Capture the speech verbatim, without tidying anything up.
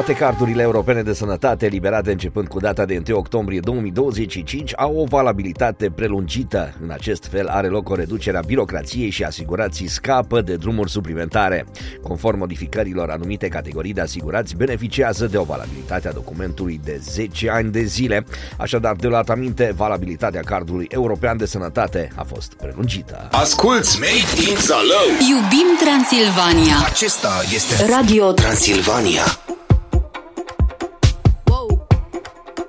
Toate cardurile europene de sănătate eliberate începând cu data de întâi octombrie două mii douăzeci și cinci au o valabilitate prelungită. În acest fel are loc o reducere a birocrației și asigurații scapă de drumuri suplimentare. Conform modificărilor, anumite categorii de asigurați beneficiază de o valabilitate a documentului de zece ani de zile. Așadar, de luat aminte, valabilitatea cardului european de sănătate a fost prelungită. Asculți Made in Zalău. Iubim Transilvania. Acesta este Radio Transilvania.